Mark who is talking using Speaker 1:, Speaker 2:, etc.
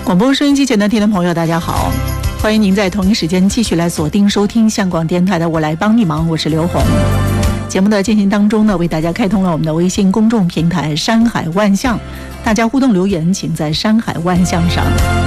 Speaker 1: 广播收音机前的听众朋友大家好，欢迎您在同一时间继续来锁定收听香港电台的我来帮你忙，我是刘红。节目的进行当中呢，为大家开通了我们的微信公众平台山海万象，大家互动留言请在山海万象上